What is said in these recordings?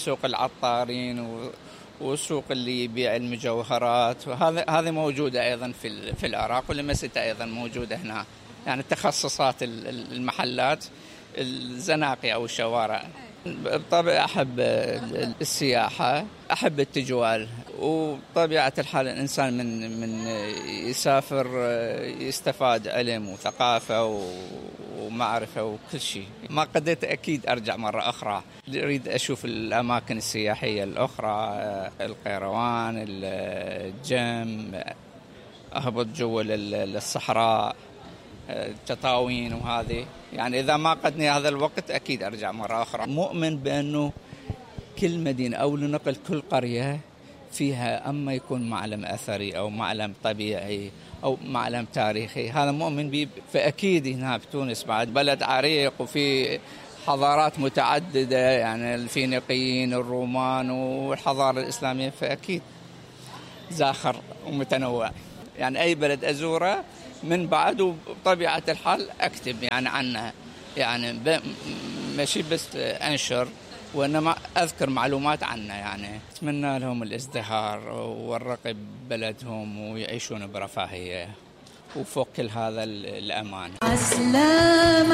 سوق العطارين وسوق اللي يبيع المجوهرات، وهذه موجودة أيضا في العراق، ولمست أيضا موجودة هنا. يعني تخصصات المحلات الزناقي أو الشوارع. بالطبع أحب السياحة، أحب التجوال، وطبيعة الحال الإنسان من يسافر يستفاد علم وثقافة ومعرفة وكل شيء. ما قدرت أكيد أرجع مرة أخرى، أريد أشوف الأماكن السياحية الأخرى، القيروان، الجم، أهبط جوا الصحراء، تطاوين وهذه. يعني إذا ما قدني هذا الوقت أكيد أرجع مرة أخرى. مؤمن بأنه كل مدينة أو لنقل كل قرية فيها أما يكون معلم أثري أو معلم طبيعي أو معلم تاريخي، هذا مؤمن به. فأكيد هنا بتونس بعد بلد عريق وفي حضارات متعددة، يعني الفينيقيين، الرومان، والحضارة الإسلامية، فأكيد زاخر ومتنوع. يعني أي بلد أزوره من بعد وبطبيعة الحال أكتب يعني عنها، يعني ماشي بس أنشر وإنما أذكر معلومات عنها. يعني أتمنى لهم الازدهار والرقي ببلدهم ويعيشون برفاهية وفوق كل هذا الأمان. عسلام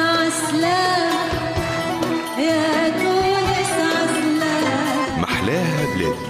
عسلام يا تونس عسلام، محلاها بلادي.